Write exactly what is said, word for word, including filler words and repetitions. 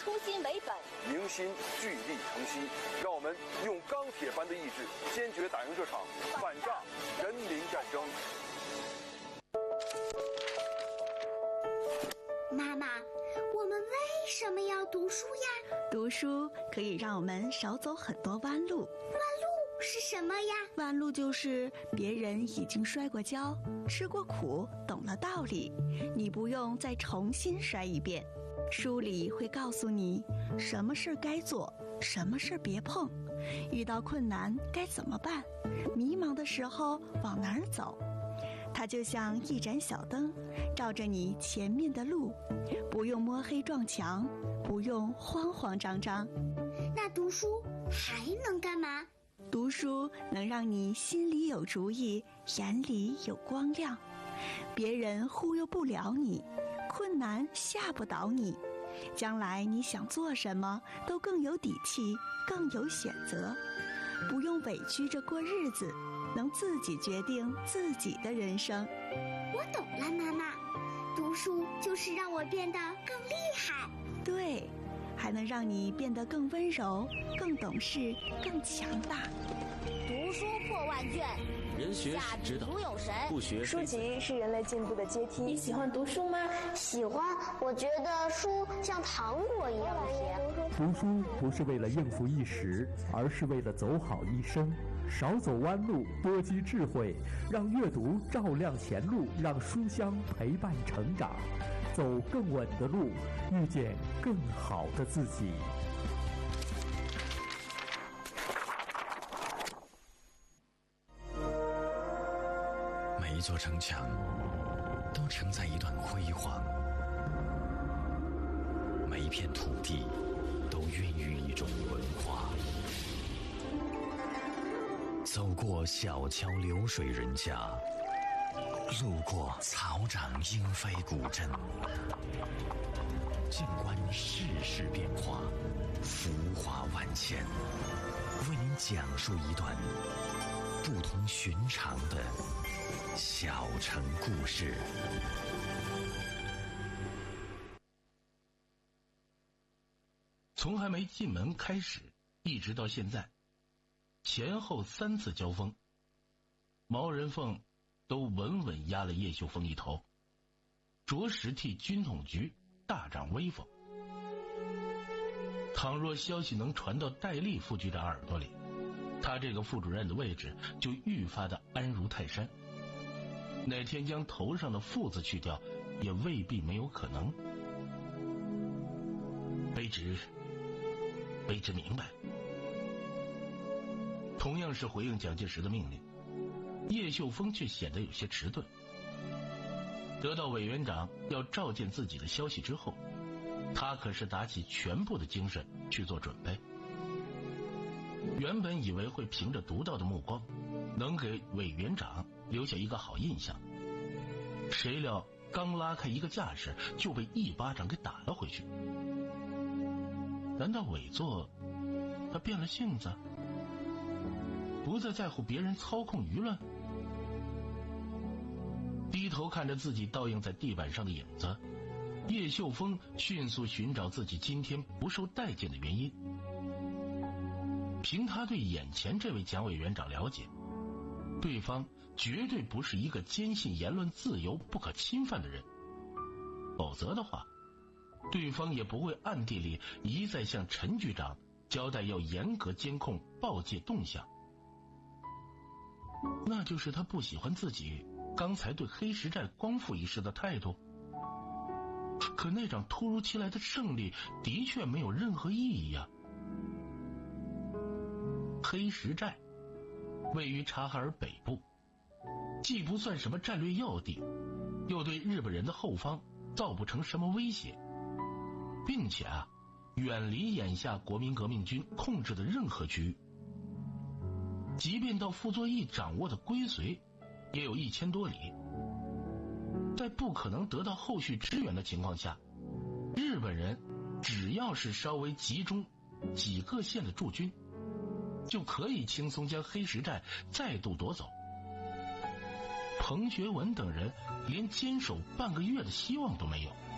初心为本， 迎新聚力成新。让我们用钢铁般的意志，坚决打赢这场反诈人民战争。 妈妈，我们为什么要读书呀？ 读书可以让我们少走很多弯路。弯路是什么呀？ 弯路就是别人已经摔过跤，吃过苦，懂了道理，你不用再重新摔一遍。书里会告诉你什么事该做，什么事别碰，遇到困难该怎么办，迷茫的时候往哪儿走。它就像一盏小灯，照着你前面的路，不用摸黑撞墙，不用慌慌张张。 那读书还能干嘛？ 读书能让你心里有主意，眼里有光亮，别人忽悠不了你，困难吓不倒你，将来你想做什么都更有底气，更有选择，不用委屈着过日子，能自己决定自己的人生。 我懂了，妈妈，读书就是让我变得更厉害。 对，还能让你变得更温柔，更懂事，更强大。 读书破万卷， 人学是指导，不学书籍是人类进步的阶梯。 你喜欢读书吗？ 喜欢，我觉得书像糖果一样甜。 读书不是为了应付一时，而是为了走好一生。少走弯路，多积智慧，让阅读照亮前路，让书香陪伴成长，走更稳的路，遇见更好的自己。 每一座城墙都承载一段辉煌，每一片土地都孕育一种文化。走过小桥流水人家，路过草长莺飞古镇，静观世事变化，浮华万千，为您讲述一段不同寻常的小城故事。 从还没进门开始，一直到现在，前后三次交锋，毛人凤都稳稳压了叶秀峰一头，着实替军统局大展威风。倘若消息能传到戴笠副局长耳朵里，他这个副主任的位置就愈发的安如泰山，哪天将头上的副字去掉也未必没有可能。卑职卑职明白。同样是回应蒋介石的命令，叶秀峰却显得有些迟钝。得到委员长要召见自己的消息之后，他可是打起全部的精神去做准备。原本以为会凭着独到的目光能给委员长留下一个好印象，谁料刚拉开一个架势就被一巴掌给打了回去。难道委座他变了性子，不再在乎别人操控舆论？低头看着自己倒映在地板上的影子，叶秀峰迅速寻找自己今天不受待见的原因。凭他对眼前这位蒋委员长了解，对方绝对不是一个坚信言论自由不可侵犯的人，否则的话，对方也不会暗地里一再向陈局长交代要严格监控报界动向。那就是他不喜欢自己刚才对黑石寨光复一事的态度。可那场突如其来的胜利的确没有任何意义啊。黑石寨位于察哈尔北部，既不算什么战略要地，又对日本人的后方造不成什么威胁，并且啊，远离眼下国民革命军控制的任何区域。即便到傅作义掌握的归绥，也有一千多里。在不可能得到后续支援的情况下，日本人只要是稍微集中几个县的驻军，就可以轻松将黑石寨再度夺走。彭学文等人连坚守半个月的希望都没有。